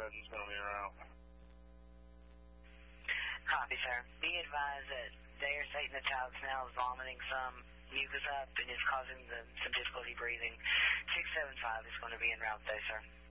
7's going to be en route. Copy, sir. Be advised that Dare Satan Italics now is vomiting some mucus up and is causing some difficulty breathing. 675 is going to be en route, though, sir.